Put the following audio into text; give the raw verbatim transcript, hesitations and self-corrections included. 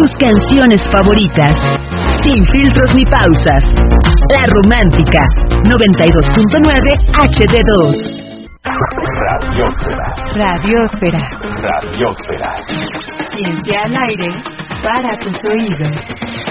tus canciones favoritas. Sin filtros ni pausas. La Romántica, noventa y dos punto nueve H D dos. Radiósfera. Radiósfera. Radiósfera. Ciencia al aire para tus oídos.